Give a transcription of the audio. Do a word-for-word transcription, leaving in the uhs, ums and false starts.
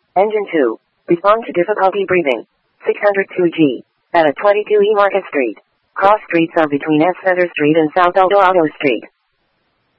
Engine two. Respond to difficulty breathing. six hundred two G. At a twenty-two E Market Street. Cross streets are between S. Center Street and South Eldorado Street.